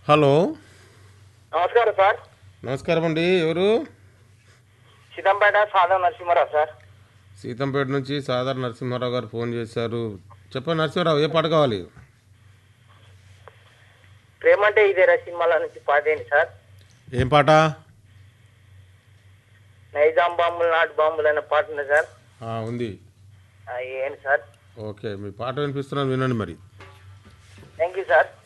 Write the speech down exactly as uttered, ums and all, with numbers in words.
Hello, నమస్కారం sir. నమస్కారం అండి. ఎవరు? సీతంపేట సాధవ నరసింహారావు సార్. సీతంపేట నుంచి సాధారణ నరసింహారావు గారు ఫోన్ చేశారు. చెప్పండి నరసింహారావు, ఏ పాట కావాలి? ప్రేమంటే ఇదేరా సినిమాల నుంచి పాట ఏంటి సార్? ఏం పాట? నైజాం బాంబులు నాటు బాంబులు అనే పాట ఉంది సార్. ఆ, ఉంది. ఆ, ఏంటి సార్? ఓకే, మీ పాట వినిపిస్తున్నాను, వినండి మరి. Thank you sir.